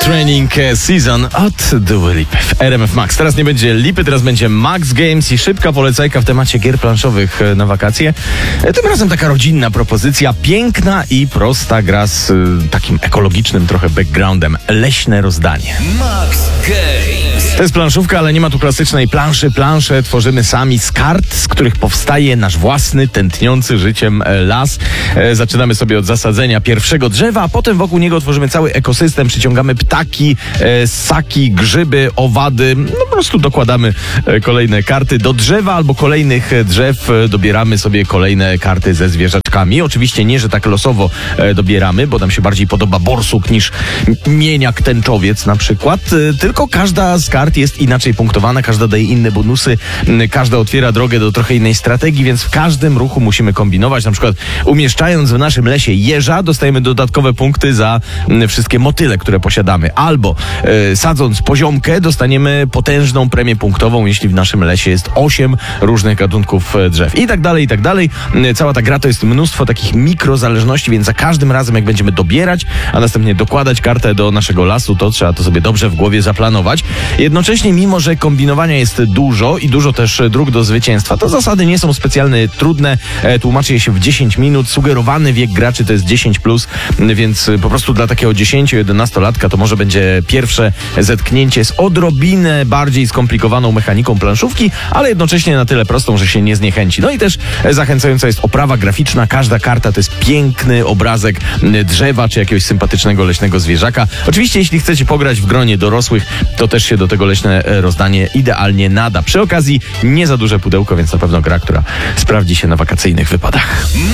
Training Season od Dua Lipy w RMF Max. Teraz nie będzie Lipy, teraz będzie Max Games i szybka polecajka w temacie gier planszowych na wakacje. Tym razem taka rodzinna propozycja, piękna i prosta gra z takim ekologicznym trochę backgroundem. Leśne rozdanie. Max Games. To jest planszówka, ale nie ma tu klasycznej planszy. Plansze tworzymy sami z kart, z których powstaje nasz własny, tętniący życiem las. Zaczynamy sobie od zasadzenia pierwszego drzewa, a potem wokół niego tworzymy cały ekosystem, przyciągamy ptaki, ssaki, grzyby, owady. No po prostu dokładamy kolejne karty do drzewa albo kolejnych drzew dobieramy sobie kolejne karty ze zwierzaczkami. Oczywiście nie, że tak losowo dobieramy, bo nam się bardziej podoba borsuk niż mieniak tęczowiec na przykład, tylko każda z kart jest inaczej punktowana, każda daje inne bonusy, każda otwiera drogę do trochę innej strategii, więc w każdym ruchu musimy kombinować. Na przykład umieszczając w naszym lesie jeża, dostajemy dodatkowe punkty za wszystkie motyle, które posiadamy. Albo sadząc poziomkę, dostaniemy potężną premię punktową, jeśli w naszym lesie jest 8 różnych gatunków drzew. I tak dalej, i tak dalej. Cała ta gra to jest mnóstwo takich mikrozależności, więc za każdym razem, jak będziemy dobierać, a następnie dokładać kartę do naszego lasu, to trzeba to sobie dobrze w głowie zaplanować. Jednocześnie, mimo że kombinowania jest dużo i dużo też dróg do zwycięstwa, to zasady nie są specjalnie trudne. Tłumaczy je się w 10 minut. Sugerowany wiek graczy to jest 10+, więc po prostu dla takiego 10-11-latka to może będzie pierwsze zetknięcie z odrobinę bardziej skomplikowaną mechaniką planszówki, ale jednocześnie na tyle prostą, że się nie zniechęci. No i też zachęcająca jest oprawa graficzna. Każda karta to jest piękny obrazek drzewa czy jakiegoś sympatycznego leśnego zwierzaka. Oczywiście, jeśli chcecie pograć w gronie dorosłych, to też się do tego leśne rozdanie idealnie nada. Przy okazji nie za duże pudełko, więc na pewno gra, która sprawdzi się na wakacyjnych wypadach.